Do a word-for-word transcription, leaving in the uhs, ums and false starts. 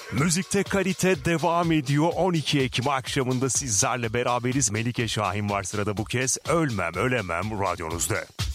Müzikte kalite devam ediyor. on iki Ekim akşamında sizlerle beraberiz. Melike Şahin var sırada bu kez. Ölmem Ölemem radyonuzda.